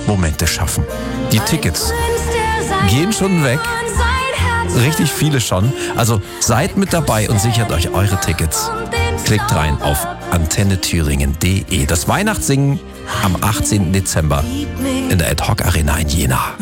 Momente schaffen. Die Tickets gehen schon weg. Richtig viele schon. Also seid mit dabei und sichert euch eure Tickets. Klickt rein auf antennethüringen.de. Das Weihnachtssingen am 18. Dezember in der Ad Hoc Arena in Jena.